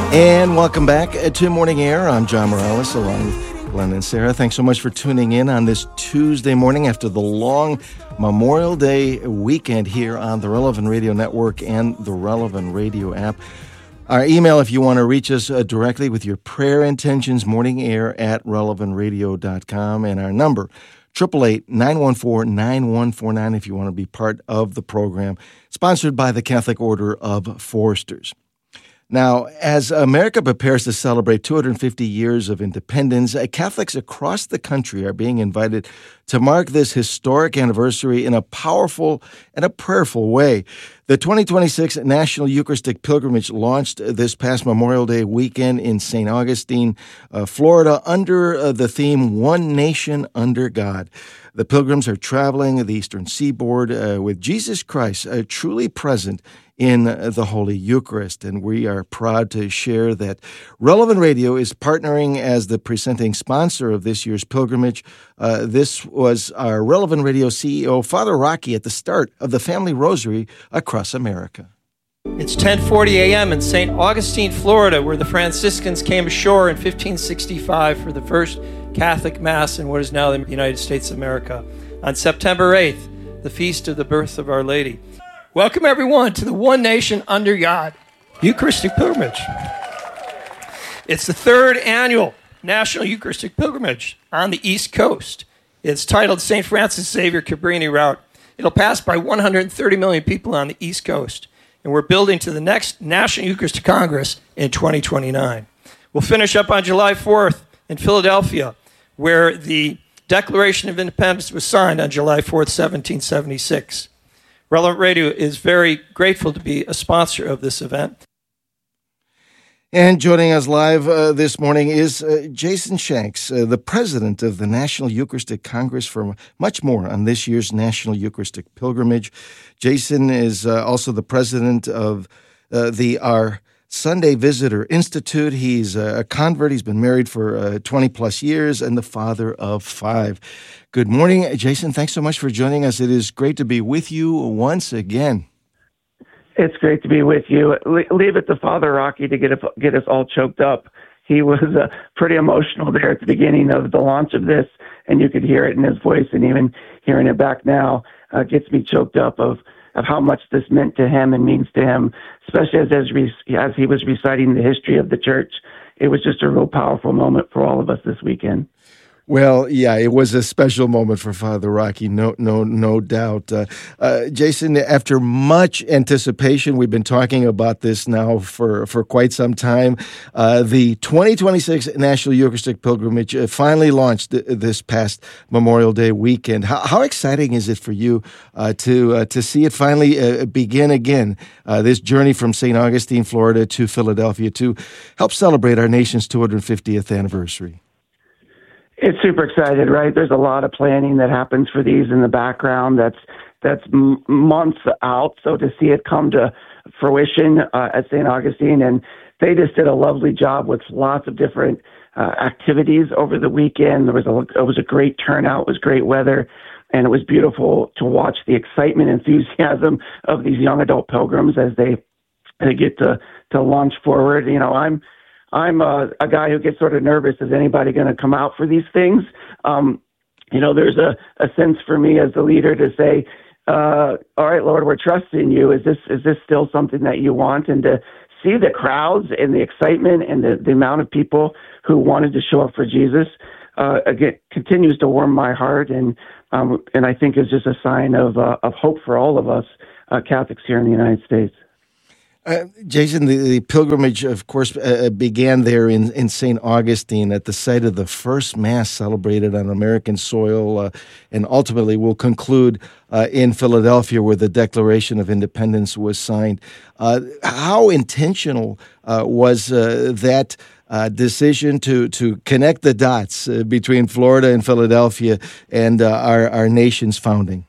And welcome back to Morning Air. I'm John Morales along with Glenn and Sarah. Thanks so much for tuning in on this Tuesday morning after the long Memorial Day weekend here on the Relevant Radio Network and the Relevant Radio app. Our email, if you want to reach us directly with your prayer intentions, morningair@relevantradio.com. And our number, 888-914-9149, if you want to be part of the program, sponsored by the Catholic Order of Foresters. Now, as America prepares to celebrate 250 years of independence, Catholics across the country are being invited to mark this historic anniversary in a powerful and a prayerful way. The 2026 National Eucharistic Pilgrimage launched this past Memorial Day weekend in St. Augustine, Florida, under the theme One Nation Under God. The pilgrims are traveling the Eastern Seaboard with Jesus Christ truly present in the Holy Eucharist. And we are proud to share that Relevant Radio is partnering as the presenting sponsor of this year's pilgrimage. This was our Relevant Radio CEO, Father Rocky, at the start of the Family Rosary across America. It's 10:40 a.m. in St. Augustine, Florida, where the Franciscans came ashore in 1565 for the first Catholic Mass in what is now the United States of America. On September 8th, the feast of the birth of Our Lady. Welcome, everyone, to the One Nation Under God Eucharistic Pilgrimage. It's the third annual National Eucharistic Pilgrimage on the East Coast. It's titled St. Francis Xavier Cabrini Route. It'll pass by 130 million people on the East Coast, and we're building to the next National Eucharistic Congress in 2029. We'll finish up on July 4th in Philadelphia, where the Declaration of Independence was signed on July 4th, 1776. Relevant Radio is very grateful to be a sponsor of this event. And joining us live this morning is Jason Shanks, the president of the National Eucharistic Congress, for much more on this year's National Eucharistic Pilgrimage. Jason is also the president of our Sunday Visitor Institute. He's a convert. He's been married for 20 plus years and the father of 5. Good morning, Jason. Thanks so much for joining us. It is great to be with you once again. It's great to be with you. Leave it to Father Rocky to get us all choked up. He was pretty emotional there at the beginning of the launch of this, and you could hear it in his voice, and even hearing it back now gets me choked up of how much this meant to him and means to him, especially as he was reciting the history of the church. It was just a real powerful moment for all of us this weekend. Well, yeah, it was a special moment for Father Rocky, no doubt. Jason, after much anticipation, we've been talking about this now for quite some time. The 2026 National Eucharistic Pilgrimage finally launched this past Memorial Day weekend. How exciting is it for you to see it finally begin again, this journey from St. Augustine, Florida to Philadelphia to help celebrate our nation's 250th anniversary? It's super excited, right? There's a lot of planning that happens for these in the background. That's months out. So to see it come to fruition at St. Augustine, and they just did a lovely job with lots of different activities over the weekend. It was a great turnout. It was great weather, and it was beautiful to watch the excitement, enthusiasm of these young adult pilgrims as they get to launch forward. You know, I'm a guy who gets sort of nervous. Is anybody going to come out for these things? There's a sense for me as the leader to say, all right, Lord, we're trusting you. Is this still something that you want? And to see the crowds and the excitement and the amount of people who wanted to show up for Jesus, again, continues to warm my heart. And I think is just a sign of hope for all of us Catholics here in the United States. Jason, the pilgrimage, of course, began there in St. Augustine at the site of the first Mass celebrated on American soil, and ultimately will conclude in Philadelphia, where the Declaration of Independence was signed. How intentional was that decision to connect the dots between Florida and Philadelphia and our nation's founding?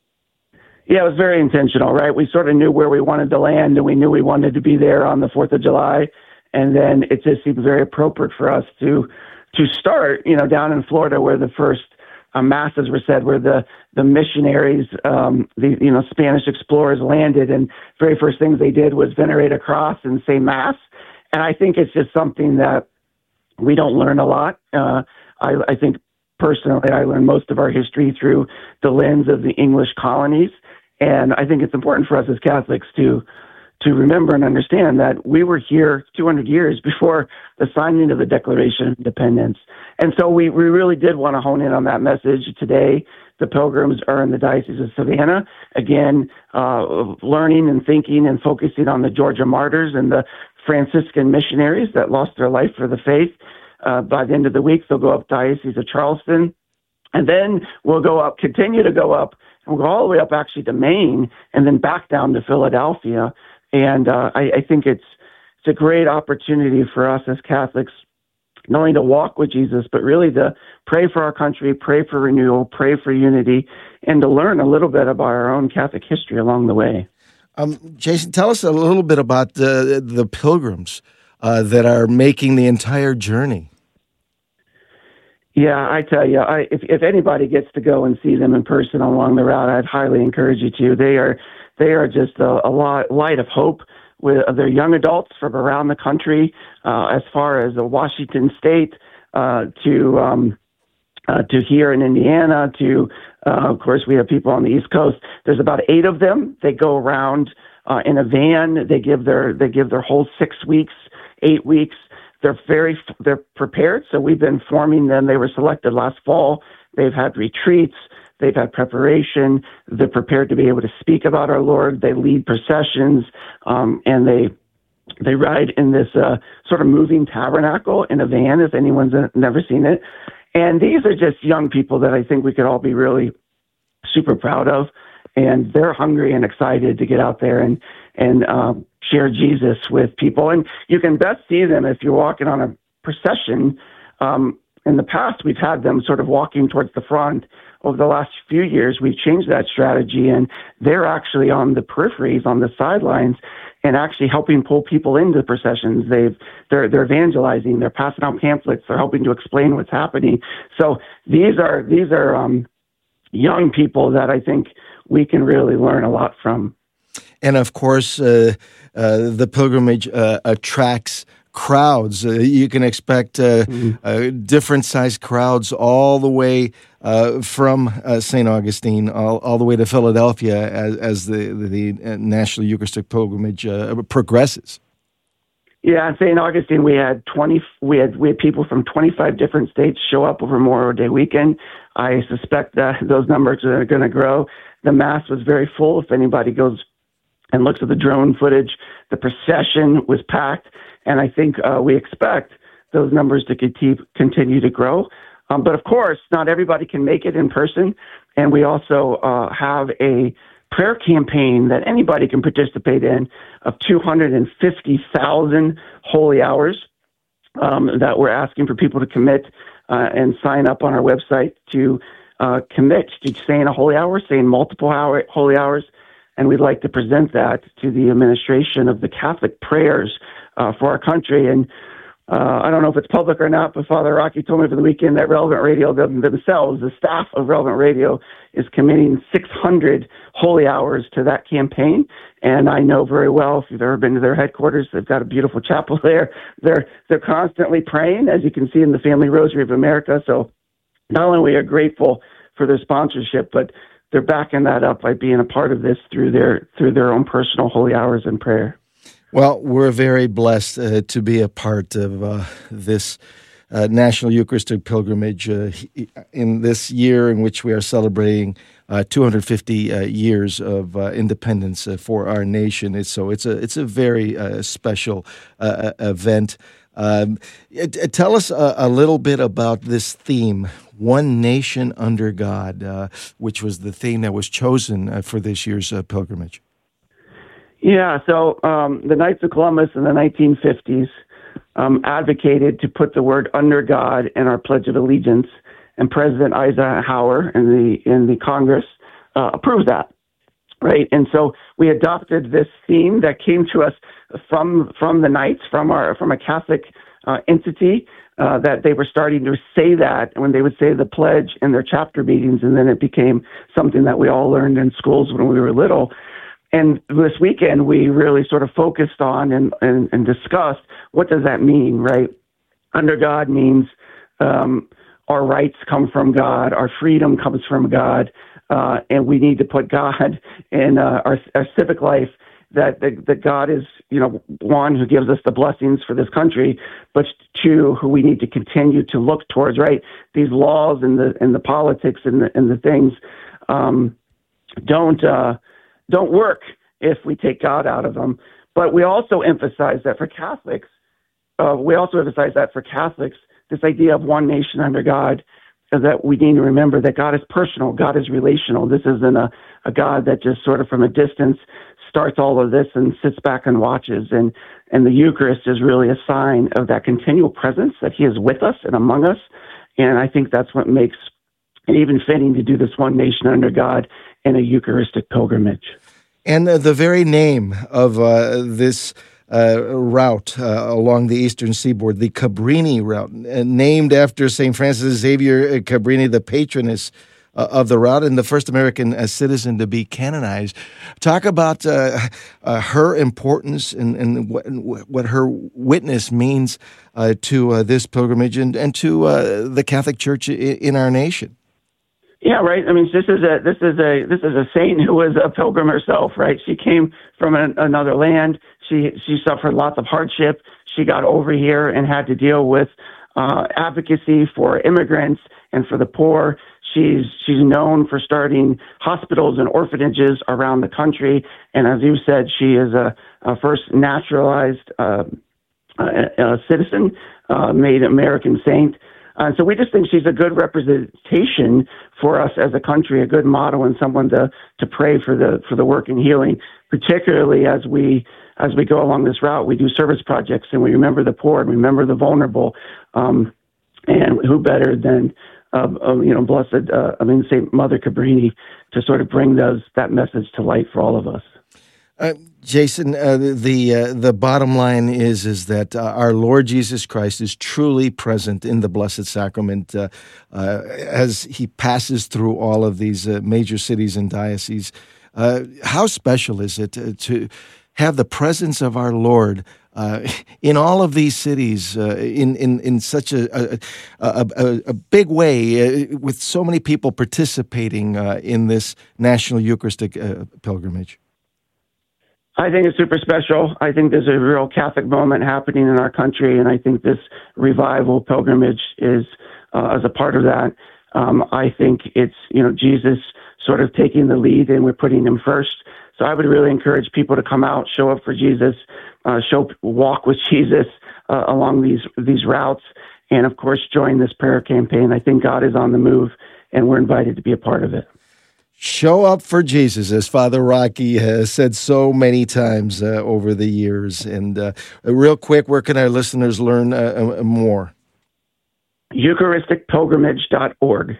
Yeah, it was very intentional, right? We sort of knew where we wanted to land, and we knew we wanted to be there on the 4th of July. And then it just seemed very appropriate for us to start, down in Florida, where the first masses were said, where the missionaries, the Spanish explorers landed, and very first things they did was venerate a cross and say Mass. And I think it's just something that we don't learn a lot. I think personally, I learned most of our history through the lens of the English colonies. And I think it's important for us as Catholics to remember and understand that we were here 200 years before the signing of the Declaration of Independence. And so we really did want to hone in on that message today. The Pilgrims are in the Diocese of Savannah, again, learning and thinking and focusing on the Georgia martyrs and the Franciscan missionaries that lost their life for the faith. By the end of the week, they'll go up Diocese of Charleston. And then we'll continue to go up, and we'll go all the way up actually to Maine, and then back down to Philadelphia. And I think it's a great opportunity for us as Catholics, not only to walk with Jesus, but really to pray for our country, pray for renewal, pray for unity, and to learn a little bit about our own Catholic history along the way. Jason, tell us a little bit about the pilgrims that are making the entire journey. Yeah, I tell you, if anybody gets to go and see them in person along the route, I'd highly encourage you to. They are just a light of hope. They're young adults from around the country, as far as Washington State to here in Indiana. Of course, we have people on the East Coast. There's about 8 of them. They go around in a van. They give their whole 6 weeks, 8 weeks. They're prepared. So we've been forming them. They were selected last fall. They've had retreats. They've had preparation. They're prepared to be able to speak about our Lord. They lead processions, and they ride in this sort of moving tabernacle in a van, if anyone's never seen it. And these are just young people that I think we could all be really super proud of. And they're hungry and excited to get out there and share Jesus with people. And you can best see them if you're walking on a procession. In the past, we've had them sort of walking towards the front. Over the last few years, we've changed that strategy, and they're actually on the peripheries, on the sidelines, and actually helping pull people into processions. They're evangelizing. They're passing out pamphlets. They're helping to explain what's happening. So these are young people that I think we can really learn a lot from. And of course, the pilgrimage attracts crowds. You can expect different sized crowds all the way from St. Augustine all the way to Philadelphia as the National Eucharistic Pilgrimage progresses. Yeah, in St. Augustine, we had people from 25 different states show up over Memorial Day weekend. I suspect that those numbers are going to grow. The Mass was very full. If anybody goes and looks at the drone footage, the procession was packed. And I think we expect those numbers to continue to grow. But of course, not everybody can make it in person. And we also have a prayer campaign that anybody can participate in of 250,000 holy hours that we're asking for people to commit and sign up on our website to commit to saying a holy hour, saying multiple holy hours. And we'd like to present that to the administration of the Catholic prayers for our country. And I don't know if it's public or not, but Father Rocky told me over the weekend that Relevant Radio themselves, the staff of Relevant Radio, is committing 600 holy hours to that campaign. And I know very well, if you've ever been to their headquarters, they've got a beautiful chapel there. They're constantly praying, as you can see in the Family Rosary of America. So not only are we grateful for their sponsorship, but they're backing that up by being a part of this through their own personal holy hours and prayer. Well, we're very blessed to be a part of this National Eucharistic Pilgrimage in this year in which we are celebrating 250 years of independence for our nation. It's a very special event. Tell us a little bit about this theme, One Nation Under God, which was the theme that was chosen for this year's pilgrimage. Yeah, so the Knights of Columbus in the 1950s advocated to put the word under God in our Pledge of Allegiance, and President Eisenhower in the Congress approved that, right? And so we adopted this theme that came to us from the Knights, from a Catholic entity, that they were starting to say that when they would say the pledge in their chapter meetings, and then it became something that we all learned in schools when we were little. And this weekend, we really sort of focused on and discussed what does that mean, right? Under God means our rights come from God, our freedom comes from God, and we need to put God in our civic life. That God is, one who gives us the blessings for this country, but two, who we need to continue to look towards. Right, these laws and the politics and the things don't work if we take God out of them. But we also emphasize that for Catholics, this idea of one nation under God, is that we need to remember that God is personal, God is relational. This isn't a God that just sort of from a distance starts all of this and sits back and watches. And the Eucharist is really a sign of that continual presence, that he is with us and among us. And I think that's what makes it even fitting to do this one nation under God in a Eucharistic pilgrimage. And the very name of this route along the eastern seaboard, the Cabrini route, named after St. Francis Xavier Cabrini, the patroness of the route and the first American citizen to be canonized. Talk about her importance and what her witness means to this pilgrimage and to the Catholic Church in our nation. Yeah, right. I mean, this is a saint who was a pilgrim herself, right? She came from another land. She suffered lots of hardship. She got over here and had to deal with advocacy for immigrants and for the poor. She's known for starting hospitals and orphanages around the country. And as you said, she is a first naturalized citizen, made American saint. So we just think she's a good representation for us as a country, a good model, and someone to pray for the work and healing. Particularly as we go along this route, we do service projects and we remember the poor and remember the vulnerable. And who better than blessed St. Mother Cabrini to sort of bring that message to light for all of us. Jason, the bottom line is that our Lord Jesus Christ is truly present in the Blessed Sacrament as he passes through all of these major cities and dioceses. How special is it to have the presence of our Lord in all of these cities in such a big way, with so many people participating in this National Eucharistic Pilgrimage? I think it's super special. I think there's a real Catholic moment happening in our country, and I think this revival pilgrimage is as a part of that. I think it's Jesus sort of taking the lead, and we're putting him first. So I would really encourage people to come out, show up for Jesus, walk with Jesus along these routes, and of course join this prayer campaign. I think God is on the move, and we're invited to be a part of it. Show up for Jesus, as Father Rocky has said so many times over the years. And real quick, where can our listeners learn more? EucharisticPilgrimage.org.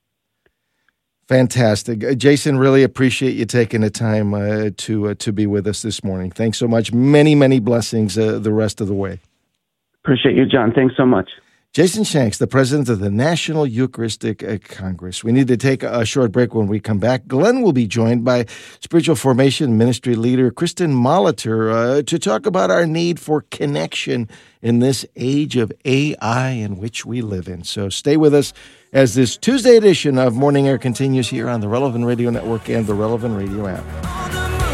Fantastic. Jason, really appreciate you taking the time to be with us this morning. Thanks so much. Many, many blessings the rest of the way. Appreciate you, John. Thanks so much. Jason Shanks, the president of the National Eucharistic Congress. We need to take a short break. When we come back, Glenn will be joined by spiritual formation ministry leader Kristen Molitor to talk about our need for connection in this age of AI in which we live in. So stay with us as this Tuesday edition of Morning Air continues here on the Relevant Radio Network and the Relevant Radio app.